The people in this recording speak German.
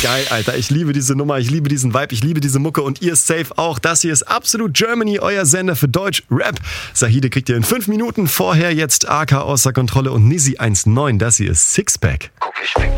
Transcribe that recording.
Geil, Alter. Ich liebe diese Nummer, ich liebe diesen Vibe, ich liebe diese Mucke und ihr safe auch. Das hier ist Absolut Germany, euer Sender für Deutsch Rap. Sahide kriegt ihr in 5 Minuten. Vorher jetzt AK außer Kontrolle und Nizzy 1.9. Das hier ist Sixpack.